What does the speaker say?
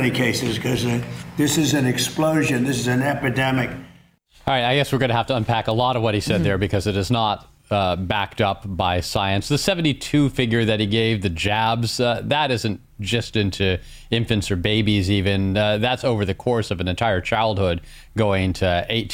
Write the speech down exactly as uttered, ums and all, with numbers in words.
many cases because uh, this is an explosion. This is an epidemic. All right, I guess we're going to have to unpack a lot of what he said mm-hmm. there because it is not uh, backed up by science. The seventy-two figure that he gave, the jabs, uh, that isn't just into infants or babies even. Uh, that's over the course of an entire childhood going to eighteen